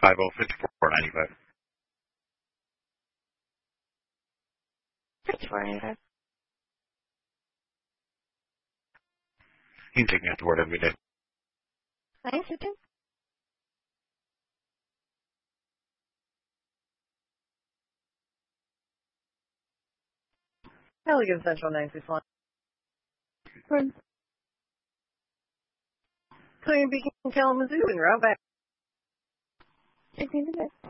505495. 5495. You can take me out to work every day. Thanks, you too. Pelican Central 961. Clean Beacon, Kalamazoo, and route back. 16 to